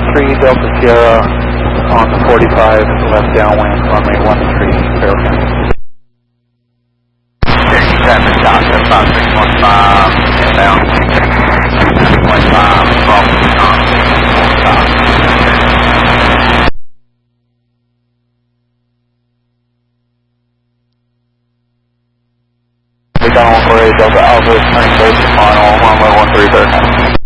3 Delta Sierra on the 45 left downwind, runway 13 Fairfield. Taking 7 Delta, 5615, inbound, 6.5, from Down 148 Delta Alpha, turning base to final, runway 13 Fairfield.